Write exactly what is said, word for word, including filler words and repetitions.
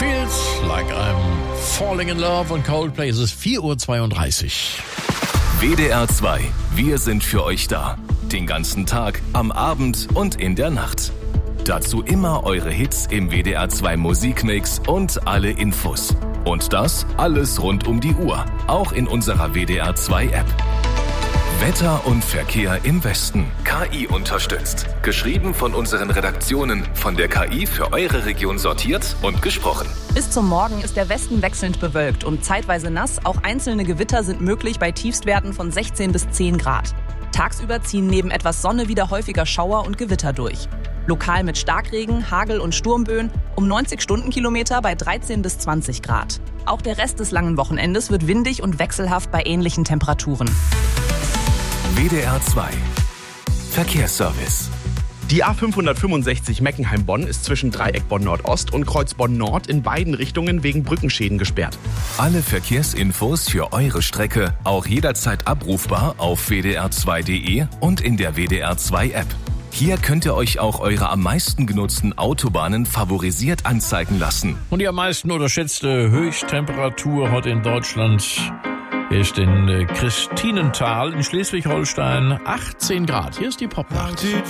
Feels like I'm falling in love und Coldplay. Es ist vier Uhr zweiunddreißig. W D R zwei. Wir sind für euch da. Den ganzen Tag, am Abend und in der Nacht. Dazu immer eure Hits im W D R zwei Musikmix und alle Infos. Und das alles rund um die Uhr. Auch in unserer W D R zwei App. Wetter und Verkehr im Westen. K I unterstützt. Geschrieben von unseren Redaktionen. Von der K I für eure Region sortiert und gesprochen. Bis zum Morgen ist der Westen wechselnd bewölkt und zeitweise nass. Auch einzelne Gewitter sind möglich bei Tiefstwerten von sechzehn bis zehn Grad. Tagsüber ziehen neben etwas Sonne wieder häufiger Schauer und Gewitter durch. Lokal mit Starkregen, Hagel und Sturmböen um neunzig Stundenkilometer bei dreizehn bis zwanzig Grad. Auch der Rest des langen Wochenendes wird windig und wechselhaft bei ähnlichen Temperaturen. W D R zwei. Verkehrsservice. Die A fünfhundertfünfundsechzig Meckenheim-Bonn ist zwischen Dreieck Bonn-Nordost und Kreuz Bonn-Nord in beiden Richtungen wegen Brückenschäden gesperrt. Alle Verkehrsinfos für eure Strecke auch jederzeit abrufbar auf w d r zwei punkt d e und in der W D R zwei App. Hier könnt ihr euch auch eure am meisten genutzten Autobahnen favorisiert anzeigen lassen. Und die am meisten unterschätzte Höchsttemperatur heute in Deutschland ist in Christinenthal in Schleswig-Holstein achtzehn Grad. Hier ist die Popnacht.